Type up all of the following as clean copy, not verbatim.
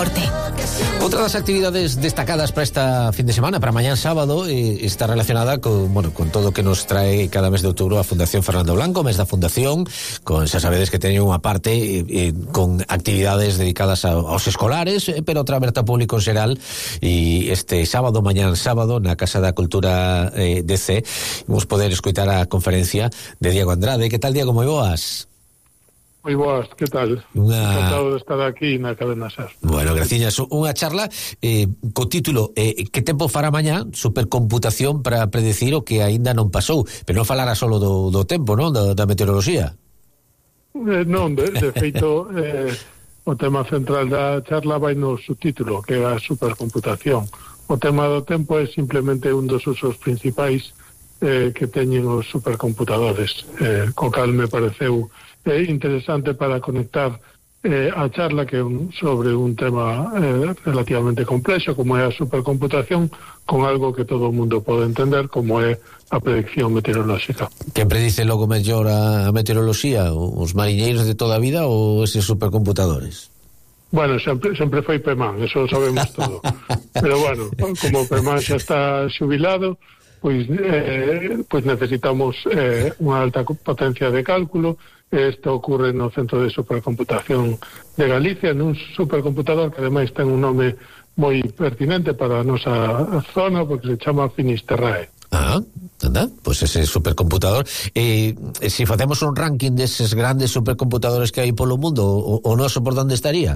Norte. Outra das actividades destacadas para esta fin de semana, para mañán sábado, está relacionada con todo o que nos trae cada mes de outubro a Fundación Fernando Blanco, mes da Fundación, xa sabedes que teñen unha parte con actividades dedicadas aos escolares, pero outra aberta ao público en xeral, e este sábado, mañán sábado, na Casa da Cultura DC, vamos poder escoitar a conferencia de Diego Andrade. Que tal, Diego? Moi boas. Moi boas, que tal? Encantado de estar aquí na Cadena SER. Bueno, graciñas. Unha charla co título que tempo fará mañá? Supercomputación para predecir o que aínda non pasou. Pero non falará solo do tempo, non? Da meteoroloxía. Non, de feito, o tema central da charla vai no subtítulo, que é a supercomputación. O tema do tempo é simplemente un dos usos principais que teñen os supercomputadores, co cal me pareceu interesante para conectar a charla que sobre un tema relativamente complexo como é a supercomputación con algo que todo o mundo pode entender como é a predicción meteorolóxica. Quen predice logo mellor a meteoroloxía? Os mariñeiros de toda a vida ou eses supercomputadores? Bueno, sempre foi Pemán, eso sabemos todo. Pero bueno, como Pemán xa está xubilado, pois necesitamos unha alta potencia de cálculo. Isto ocurre no Centro de Supercomputación de Galicia, nun supercomputador que ademais ten un nome moi pertinente para a nosa zona, porque se chama Finisterrae. Anda, pois ese supercomputador. Se facemos un ranking deses grandes supercomputadores que hai polo mundo, o noso por onde estaría?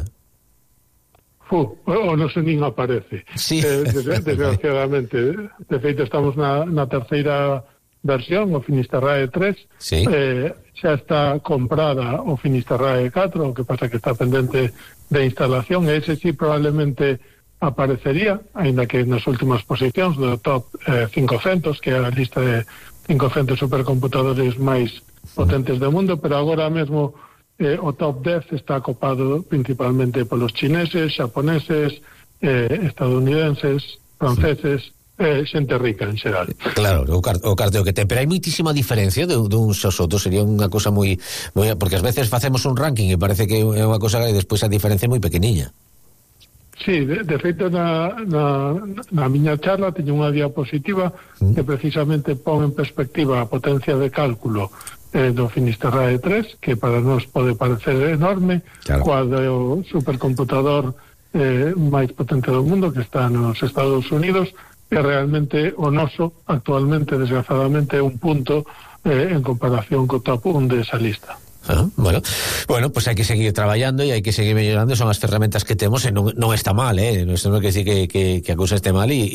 O noso nin aparece. Sí. Desgraciadamente. De feito, estamos na terceira versión, o Finisterrae 3. Sí. Xa está comprada o Finisterrae 4, o que pasa que está pendente de instalación, e ese sí probablemente aparecería, aínda que nas últimas posicións do top 500, que é a lista de 500 supercomputadores máis potentes do mundo, pero agora mesmo o top 10 está copado principalmente polos chineses, xaponeses, estadounidenses, franceses, xente rica en xeral. Claro, o carteo que ten, pero hai moitísima diferencia duns aos outros, sería unha cosa moi, porque ás veces facemos un ranking e parece que é unha cosa e despois a diferencia é moi pequeniña. Sí, de feito na miña charla teño unha diapositiva que precisamente pon en perspectiva a potencia de cálculo do Finisterrae 3, que para nós pode parecer enorme, claro, coa do supercomputador máis potente do mundo, que está nos Estados Unidos, que realmente o noso actualmente, desgraciadamente, é un punto en comparación co top 1 desa lista. Bueno, pues hai que seguir traballando e hai que seguir mellorando, son as ferramentas que temos e non está mal, non quer decir que a cousa este mal e